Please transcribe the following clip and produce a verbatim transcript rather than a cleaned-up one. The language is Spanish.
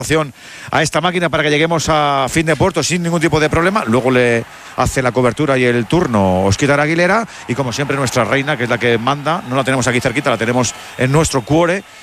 a esta máquina para que lleguemos a fin de puerto sin ningún tipo de problema. Luego le hace la cobertura y el turno Óscar Aguilera, y como siempre nuestra reina, que es la que manda, no la tenemos aquí cerquita, la tenemos en nuestro cuore,